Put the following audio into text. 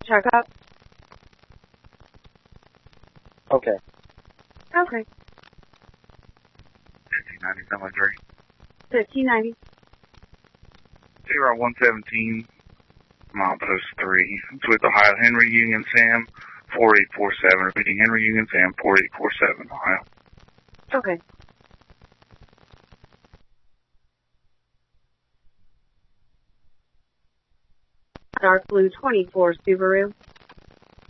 checkup. Okay. Okay. 1590 Cemetery. 1590. 0117, milepost 3. It's with Ohio Henry Union Sam 4847. Repeating Henry Union Sam 4847, Ohio. Okay. Dark blue 24 Subaru.